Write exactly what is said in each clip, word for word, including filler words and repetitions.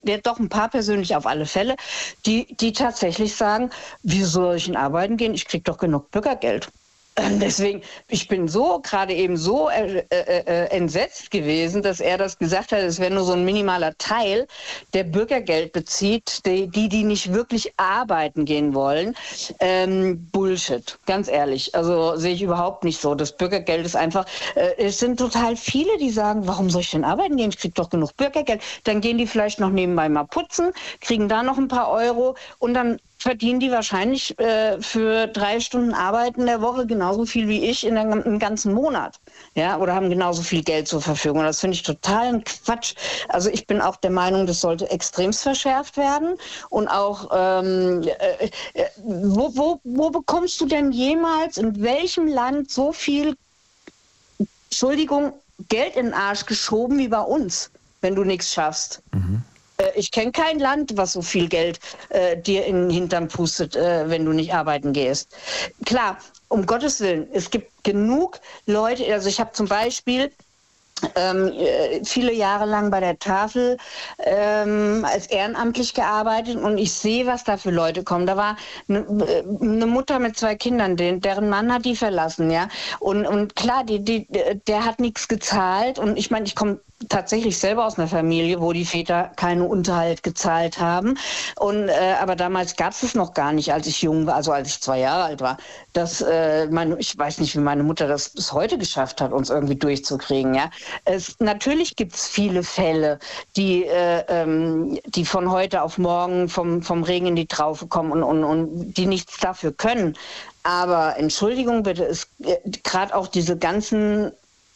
ja, doch ein paar persönlich auf alle Fälle, die, die tatsächlich sagen, wieso soll ich denn arbeiten gehen? Ich kriege doch genug Bürgergeld. Deswegen, ich bin so, gerade eben so äh, äh, entsetzt gewesen, dass er das gesagt hat, es wäre nur so ein minimaler Teil, der Bürgergeld bezieht, die, die, die nicht wirklich arbeiten gehen wollen. Ähm, Bullshit, ganz ehrlich. Also sehe ich überhaupt nicht so. Das Bürgergeld ist einfach, äh, es sind total viele, die sagen, warum soll ich denn arbeiten gehen? Ich kriege doch genug Bürgergeld. Dann gehen die vielleicht noch nebenbei mal putzen, kriegen da noch ein paar Euro und dann verdienen die wahrscheinlich äh, für drei Stunden Arbeit in der Woche genauso viel wie ich in der, im ganzen Monat. Ja, oder haben genauso viel Geld zur Verfügung. Das finde ich totalen Quatsch. Also ich bin auch der Meinung, das sollte extremst verschärft werden. Und auch, ähm, äh, äh, wo, wo, wo bekommst du denn jemals, in welchem Land so viel, Entschuldigung, Geld in den Arsch geschoben wie bei uns, wenn du nichts schaffst? Mhm. Ich kenne kein Land, was so viel Geld äh, dir in den Hintern pustet, äh, wenn du nicht arbeiten gehst. Klar, um Gottes Willen, es gibt genug Leute, also ich habe zum Beispiel ähm, viele Jahre lang bei der Tafel ähm, als ehrenamtlich gearbeitet und ich sehe, was da für Leute kommen. Da war eine ne Mutter mit zwei Kindern, den, deren Mann hat die verlassen, ja. Und, und klar, die, die, der hat nichts gezahlt und ich meine, ich komme tatsächlich selber aus einer Familie, wo die Väter keinen Unterhalt gezahlt haben. Und äh, aber damals gab es es noch gar nicht, als ich jung war, also als ich zwei Jahre alt war. Dass äh, meine, ich weiß nicht, wie meine Mutter das bis heute geschafft hat, uns irgendwie durchzukriegen. Ja, es, natürlich gibt es viele Fälle, die äh, ähm, die von heute auf morgen vom vom Regen in die Traufe kommen und und, und die nichts dafür können. Aber Entschuldigung bitte, es äh, gerade auch diese ganzen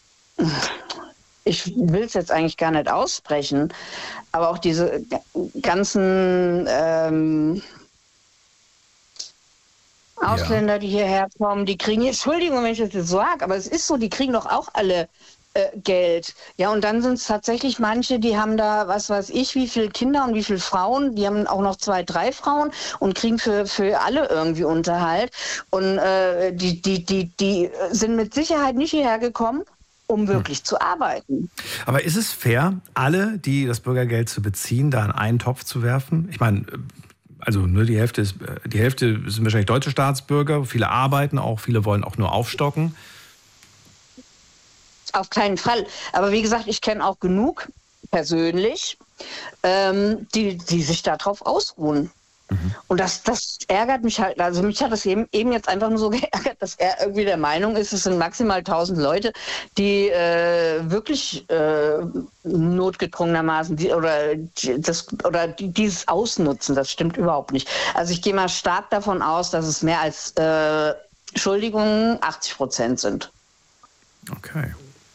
ich will es jetzt eigentlich gar nicht aussprechen, aber auch diese ganzen ähm, Ausländer, ja. die hierher kommen, die kriegen, Entschuldigung, wenn ich das jetzt sage, aber es ist so, die kriegen doch auch alle äh, Geld. Ja, und dann sind es tatsächlich manche, die haben da, was weiß ich, wie viele Kinder und wie viele Frauen, die haben auch noch zwei, drei Frauen und kriegen für, für alle irgendwie Unterhalt. Und äh, die, die, die, die sind mit Sicherheit nicht hierher gekommen, um wirklich hm. zu arbeiten. Aber ist es fair, alle, die das Bürgergeld zu beziehen, da in einen Topf zu werfen? Ich meine, also nur die Hälfte ist, die Hälfte sind wahrscheinlich deutsche Staatsbürger, viele arbeiten auch, viele wollen auch nur aufstocken. Auf keinen Fall. Aber wie gesagt, ich kenne auch genug persönlich, ähm, die, die sich darauf ausruhen. Mhm. Und das, das ärgert mich halt, also mich hat das eben, eben jetzt einfach nur so geärgert, dass er irgendwie der Meinung ist, es sind maximal tausend Leute, die äh, wirklich äh, notgedrungenermaßen die, oder, das, oder die, dieses ausnutzen. Das stimmt überhaupt nicht. Also ich gehe mal stark davon aus, dass es mehr als, äh, Entschuldigung, achtzig Prozent sind. Okay.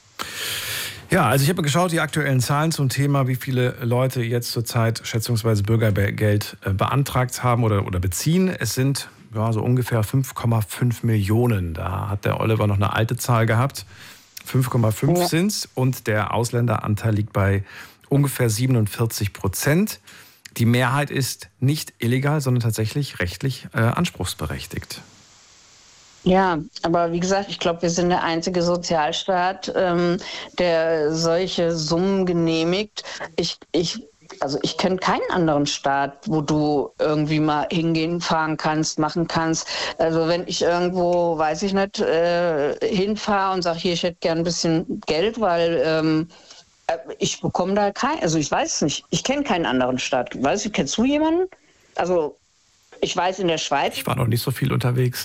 Ja, also ich habe geschaut, die aktuellen Zahlen zum Thema, wie viele Leute jetzt zurzeit schätzungsweise Bürgergeld beantragt haben oder, oder beziehen. Es sind ja, so ungefähr fünf Komma fünf Millionen. Da hat der Oliver noch eine alte Zahl gehabt. fünf Komma fünf ja. sind es und der Ausländeranteil liegt bei ungefähr siebenundvierzig Prozent. Die Mehrheit ist nicht illegal, sondern tatsächlich rechtlich äh, anspruchsberechtigt. Ja, aber wie gesagt, ich glaube, wir sind der einzige Sozialstaat, ähm, der solche Summen genehmigt. Ich, ich, also ich kenne keinen anderen Staat, wo du irgendwie mal hingehen, fahren kannst, machen kannst. Also wenn ich irgendwo, weiß ich nicht, äh, hinfahre und sage, hier, ich hätte gern ein bisschen Geld, weil ähm, ich bekomme da kein, also ich weiß es nicht. Ich kenne keinen anderen Staat. Weißt du, kennst du jemanden? Also ich weiß, in der Schweiz. Ich war noch nicht so viel unterwegs.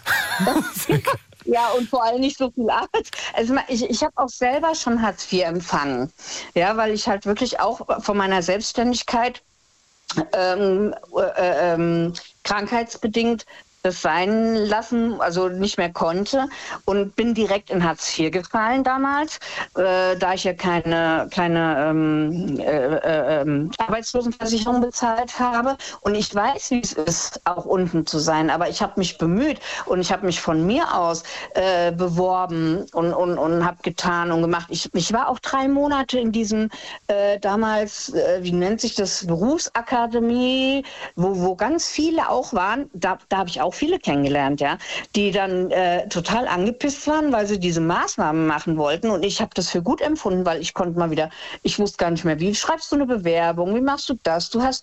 Ja, und vor allem nicht so viel Arbeit. Also ich, ich habe auch selber schon Hartz vier empfangen. Ja, weil ich halt wirklich auch von meiner Selbstständigkeit ähm, äh, ähm, krankheitsbedingt das sein lassen, also nicht mehr konnte und bin direkt in Hartz vier gefallen damals, äh, da ich ja keine, keine ähm, äh, äh, Arbeitslosenversicherung bezahlt habe. Und ich weiß, wie es ist, auch unten zu sein, aber ich habe mich bemüht und ich habe mich von mir aus äh, beworben und, und, und habe getan und gemacht. Ich, ich war auch drei Monate in diesem äh, damals, äh, wie nennt sich das, Berufsakademie, wo, wo ganz viele auch waren. Da, da habe ich auch viele kennengelernt, ja, die dann äh, total angepisst waren, weil sie diese Maßnahmen machen wollten. Und ich habe das für gut empfunden, weil ich konnte mal wieder, ich wusste gar nicht mehr, wie schreibst du eine Bewerbung, wie machst du das? Du hast